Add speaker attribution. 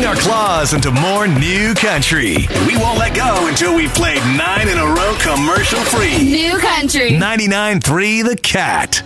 Speaker 1: digging our claws into more new country. We won't let go until we've played 9 in a row commercial-free.
Speaker 2: New country.
Speaker 1: 99.3 The Cat.